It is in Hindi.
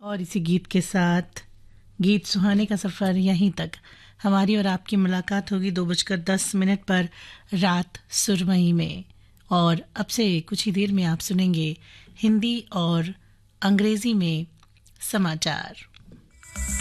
और इसी गीत के साथ गीत सुहाने का सफ़र यहीं तक। हमारी और आपकी मुलाकात होगी 2:10 पर रात सुरमई में। और अब से कुछ ही देर में आप सुनेंगे हिंदी और अंग्रेज़ी में समाचार।